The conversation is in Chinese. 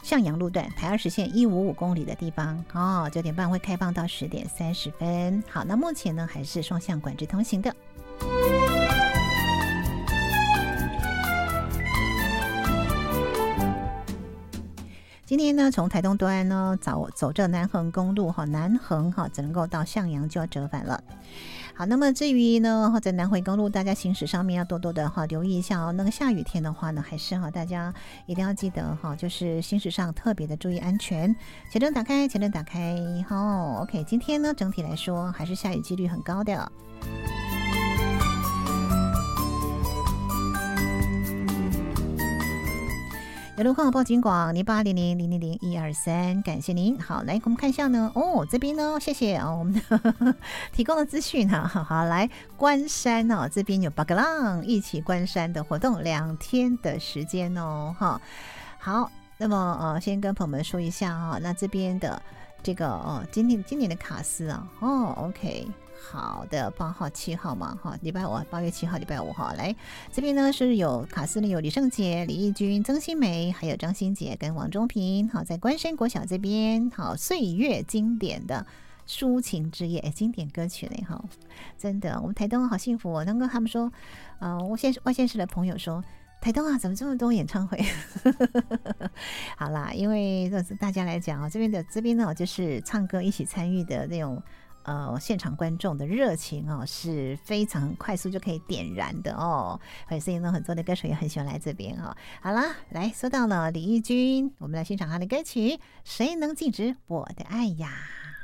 向阳路段台20线155公里的地方哦，9点半会开放到10点30分。好，那目前呢还是双向管制通行的。今天呢，从台东端呢走这南横公路南横只能够到向阳就要折返了。好，那么至于呢，在南回公路，大家行驶上面要多多的留意一下哦。那个下雨天的话呢，还是大家一定要记得就是行驶上特别的注意安全。前灯打开，前灯打开。好 ，OK， 今天呢整体来说还是下雨几率很高的。有路况报警广0800000123，感谢您。好，来我们看一下呢。这边呢，谢谢我们的提供的资讯好，来关山这边有巴格浪一起关山的活动，2天的时间好，那么先跟朋友们说一下那这边的这个今年的卡司OK。好的，8号、7号嘛，礼拜5，8月7号，礼拜5号，来这边呢是有卡司里有李圣杰、李翊君、曾心梅，还有张新杰跟王中平。好，在关山国小这边，好，岁月经典的抒情之夜，经典歌曲嘞真的，我们台东好幸福能够他们说，外县市的朋友说。台东怎么这么多演唱会？好啦，因为大家来讲这边呢就是唱歌一起参与的那种现场观众的热情是非常快速就可以点燃的所以呢很多的歌手也很喜欢来这边好啦，来说到了李翊君，我们来欣赏他的歌曲《谁能禁止我的爱呀》。